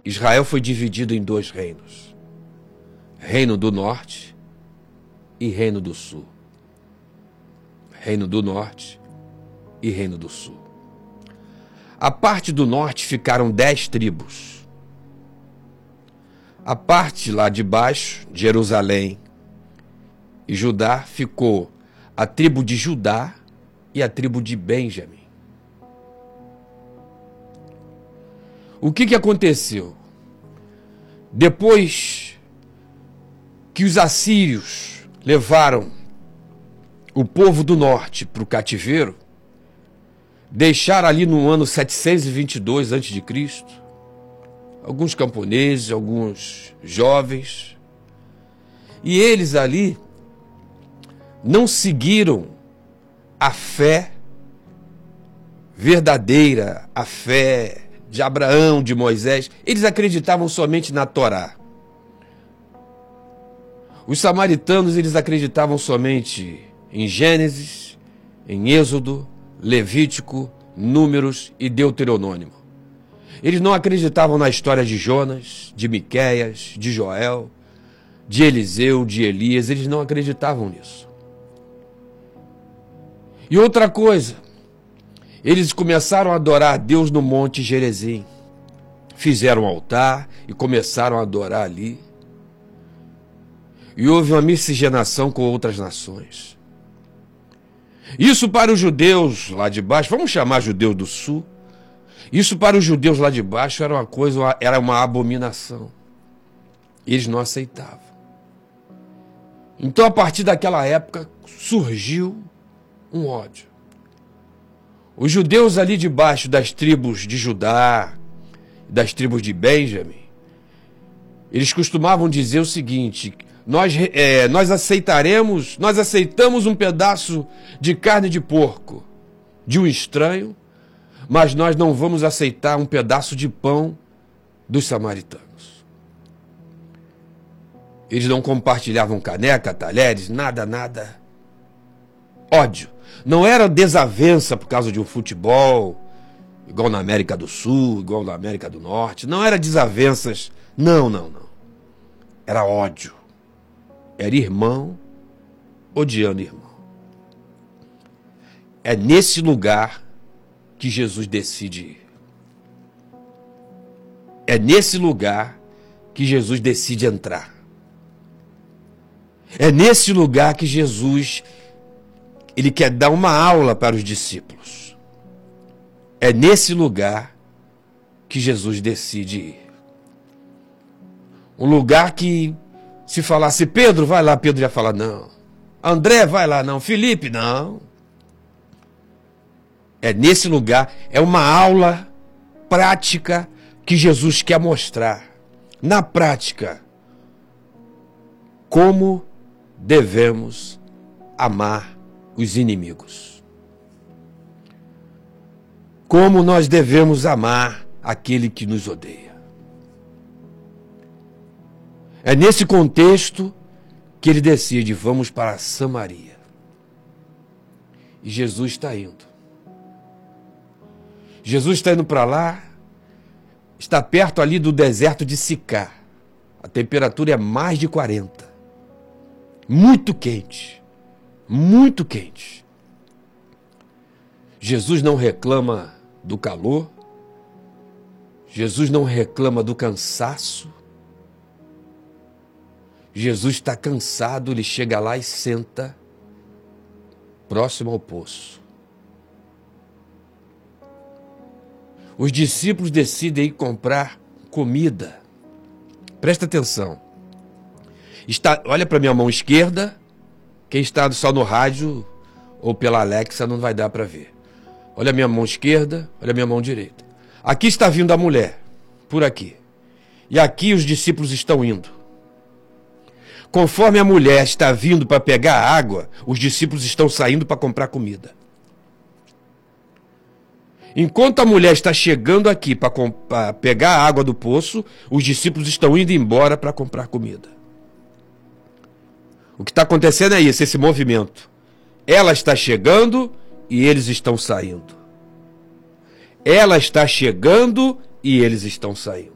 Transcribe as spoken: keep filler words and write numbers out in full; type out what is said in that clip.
Israel foi dividido em dois reinos: Reino do Norte e Reino do Sul. Reino do Norte e Reino do Sul. A parte do norte ficaram dez tribos. A parte lá de baixo, Jerusalém e Judá, ficou a tribo de Judá e a tribo de Benjamim. O que que aconteceu? Depois que os assírios levaram o povo do norte para o cativeiro, deixaram ali no ano setecentos e vinte e dois antes de Cristo, alguns camponeses, alguns jovens, e eles ali não seguiram a fé verdadeira, a fé de Abraão, de Moisés. Eles acreditavam somente na Torá. Os samaritanos, eles acreditavam somente em Gênesis, em Êxodo, Levítico, Números e Deuteronômio. Eles não acreditavam na história de Jonas, de Miqueias, de Joel, de Eliseu, de Elias. Eles não acreditavam nisso. E outra coisa, eles começaram a adorar a Deus no Monte Gerizim. Fizeram um altar e começaram a adorar ali. E houve uma miscigenação com outras nações. Isso para os judeus lá de baixo, vamos chamar judeus do sul, isso para os judeus lá de baixo era uma coisa, era uma abominação. Eles não aceitavam. Então, a partir daquela época, surgiu um ódio. Os judeus ali de baixo das tribos de Judá, das tribos de Benjamim, eles costumavam dizer o seguinte: nós, é, nós aceitaremos, nós aceitamos um pedaço de carne de porco de um estranho, mas nós não vamos aceitar um pedaço de pão dos samaritanos. Eles não compartilhavam caneca, talheres, nada, nada. Ódio. Não era desavença por causa de um futebol, igual na América do Sul, igual na América do Norte. Não era desavenças. Não, não, não. Era ódio. Era irmão odiando irmão. É nesse lugar que Jesus decide ir. É nesse lugar que Jesus decide entrar. É nesse lugar que Jesus, ele quer dar uma aula para os discípulos. É nesse lugar que Jesus decide ir. Um lugar que, se falasse Pedro, vai lá, Pedro ia falar não. André, vai lá, não. Felipe, não. É nesse lugar, é uma aula prática que Jesus quer mostrar. Na prática, como devemos amar os inimigos. Como nós devemos amar aquele que nos odeia. É nesse contexto que ele decide, vamos para Samaria. E Jesus está indo. Jesus está indo para lá, está perto ali do deserto de Sicar. A temperatura é mais de quarenta. Muito quente. Muito quente. Jesus não reclama do calor. Jesus não reclama do cansaço. Jesus está cansado, ele chega lá e senta próximo ao poço. Os discípulos decidem ir comprar comida. Presta atenção. Está, olha para minha mão esquerda. Quem está só no rádio ou pela Alexa não vai dar para ver. Olha a minha mão esquerda, olha a minha mão direita. Aqui está vindo a mulher, por aqui. E aqui os discípulos estão indo. Conforme a mulher está vindo para pegar água, os discípulos estão saindo para comprar comida. Enquanto a mulher está chegando aqui para pegar a água do poço, os discípulos estão indo embora para comprar comida. O que está acontecendo é isso, esse movimento. Ela está chegando e eles estão saindo. Ela está chegando e eles estão saindo.